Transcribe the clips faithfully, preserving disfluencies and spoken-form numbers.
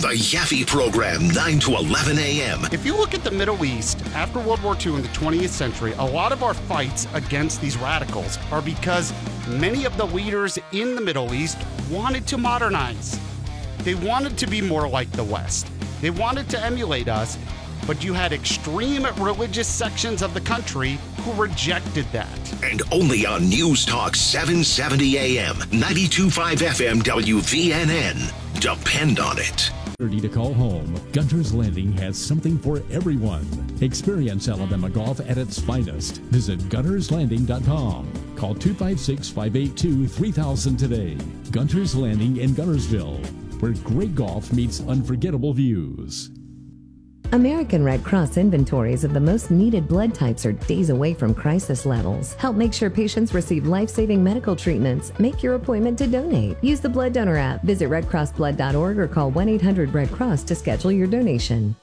The Yaffe Program, nine to eleven a.m. If you look at the Middle East, after World War Two in the twentieth century, a lot of our fights against these radicals are because many of the leaders in the Middle East wanted to modernize. They wanted to be more like the West. They wanted to emulate us, but you had extreme religious sections of the country who rejected that. And only on News Talk seven seventy a.m., ninety-two point five F M W V N N. Depend on it. Ready to call home. Gunter's Landing has something for everyone. Experience Alabama golf at its finest. Visit gunters landing dot com. Call two five six, five eight two, three thousand today. Gunter's Landing in Guntersville, where great golf meets unforgettable views. American Red Cross inventories of the most needed blood types are days away from crisis levels. Help make sure patients receive life-saving medical treatments. Make your appointment to donate. Use the Blood Donor app. Visit red cross blood dot org or call one eight hundred red cross to schedule your donation.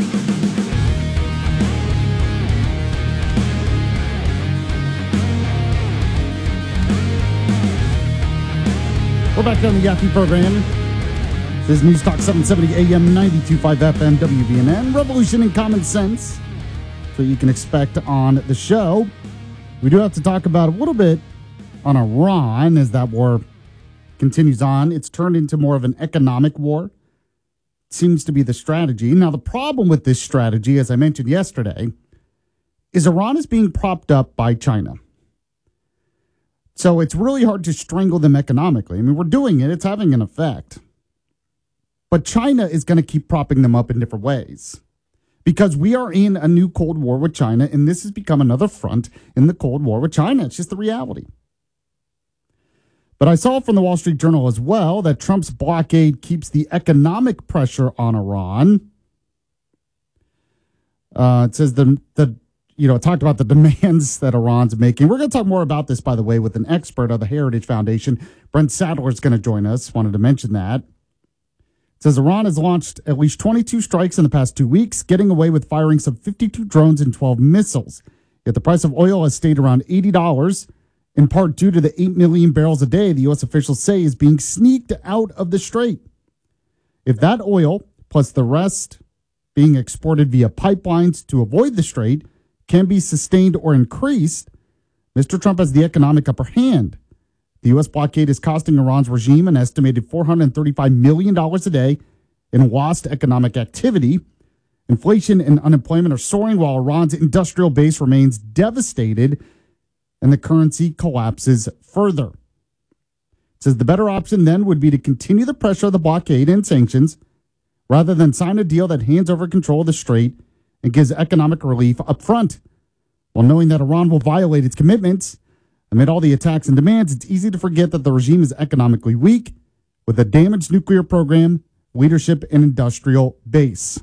We're back on the Yaffe Program. This is News Talk seven seventy A M, ninety-two point five F M W V N N. Revolution in Common Sense. So you can expect on the show. We do have to talk about a little bit on Iran as that war continues on. It's turned into more of an economic war. It seems to be the strategy. Now, the problem with this strategy, as I mentioned yesterday, is Iran is being propped up by China. So it's really hard to strangle them economically. I mean, we're doing it. It's having an effect. But China is going to keep propping them up in different ways because we are in a new Cold War with China, and this has become another front in the Cold War with China. It's just the reality. But I saw from the Wall Street Journal as well that Trump's blockade keeps the economic pressure on Iran. Uh, it says the, the, you know, it talked about the demands that Iran's making. We're going to talk more about this, by the way, with an expert of the Heritage Foundation. Brent Sadler is going to join us. Wanted to mention that. It says Iran has launched at least twenty-two strikes in the past two weeks, getting away with firing some fifty-two drones and twelve missiles. Yet the price of oil has stayed around eighty dollars, in part due to the eight million barrels a day the U S officials say is being sneaked out of the strait. If that oil, plus the rest being exported via pipelines to avoid the strait, can be sustained or increased, Mister Trump has the economic upper hand. The U S blockade is costing Iran's regime an estimated four hundred thirty-five million dollars a day in lost economic activity. Inflation and unemployment are soaring while Iran's industrial base remains devastated and the currency collapses further. It says the better option then would be to continue the pressure of the blockade and sanctions rather than sign a deal that hands over control of the strait and gives economic relief up front. While knowing that Iran will violate its commitments, amid all the attacks and demands, it's easy to forget that the regime is economically weak with a damaged nuclear program, leadership, and industrial base.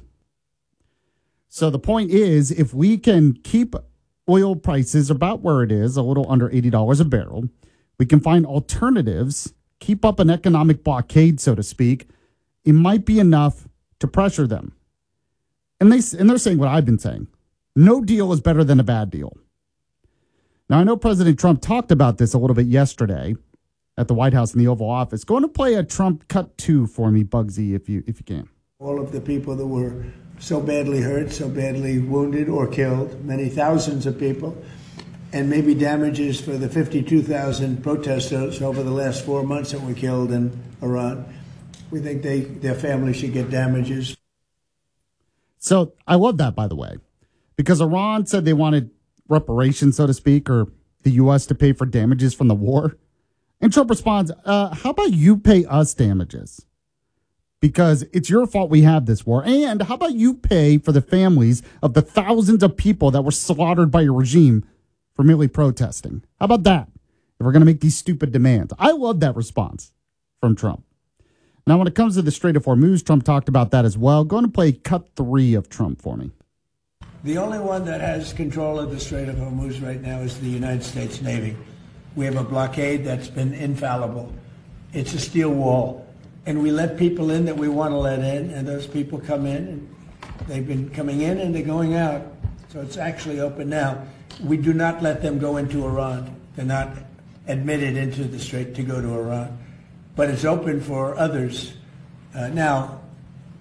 So the point is, if we can keep oil prices about where it is, a little under eighty dollars a barrel, we can find alternatives, keep up an economic blockade, so to speak, it might be enough to pressure them. And, they, and they're saying what I've been saying. No deal is better than a bad deal. Now, I know President Trump talked about this a little bit yesterday at the White House in the Oval Office. Go on to play a Trump cut two for me, Bugsy, if you if you can. All of the people that were so badly hurt, so badly wounded or killed, many thousands of people, and maybe damages for the fifty-two thousand protesters over the last four months that were killed in Iran. We think they their families should get damages. So I love that, by the way, because Iran said they wanted reparations, so to speak, or the U S to pay for damages from the war. And Trump responds, uh, how about you pay us damages? Because it's your fault we have this war. And how about you pay for the families of the thousands of people that were slaughtered by your regime for merely protesting? How about that? If we're going to make these stupid demands. I love that response from Trump. Now, when it comes to the Strait of Hormuz, Trump talked about that as well. Go on and play cut three of Trump for me. The only one that has control of the Strait of Hormuz right now is the United States Navy. We have a blockade that's been infallible. It's a steel wall. And we let people in that we want to let in, and those people come in, and they've been coming in and they're going out. So it's actually open now. We do not let them go into Iran. They're not admitted into the strait to go to Iran. But it's open for others. Uh, now,